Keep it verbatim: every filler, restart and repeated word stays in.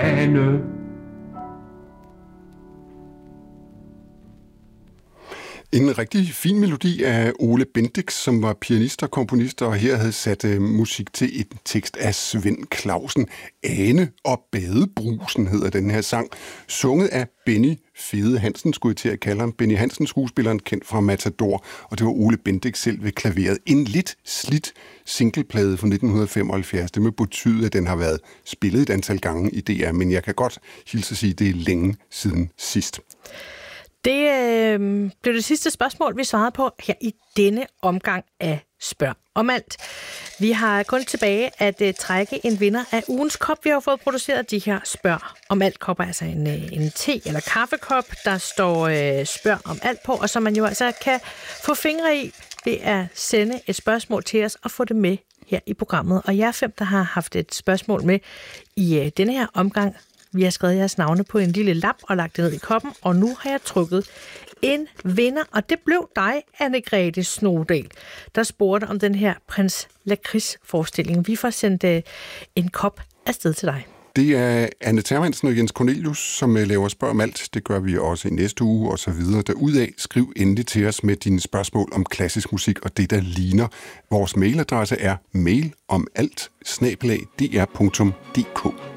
Ane. En rigtig fin melodi af Ole Bendix, som var pianist og komponist, og her havde sat uh, musik til en tekst af Svend Clausen. Ane og Badebrusen hedder den her sang, sunget af Benny Fede Hansen, skulle jeg til at kalde ham. Benny Hansen, skuespilleren kendt fra Matador, og det var Ole Bendix selv ved klaveret. En lidt slidt singleplade fra nitten femoghalvfjerds. Det må betyde, at den har været spillet et antal gange i D R, men jeg kan godt hilse at sige, at det er længe siden sidst. Det øh, blev det sidste spørgsmål, vi svarede på her i denne omgang af Spørg om alt. Vi har kun tilbage at uh, trække en vinder af ugens kop. Vi har jo fået produceret de her Spørg om alt kopper, altså en, uh, en te- eller kaffekop, der står uh, Spørg om alt på, og som man jo altså kan få fingre i ved at sende et spørgsmål til os og få det med her i programmet. Og jer fem, der har haft et spørgsmål med i uh, denne her omgang, vi har skrevet jeres navne på en lille lap og lagt det ned i koppen, og nu har jeg trykket en vinder, og det blev dig, Anne-Grethe Snodal, der spurgte om den her Prins Lakrids-forestilling. Vi får sendt uh, en kop afsted til dig. Det er Anne Termansen og Jens Cornelius, som laver Spørg om alt. Det gør vi også i næste uge og så videre. Derudaf, skriv endelig til os med dine spørgsmål om klassisk musik og det, der ligner. Vores mailadresse er mailomalt snabel-a d r punktum d k.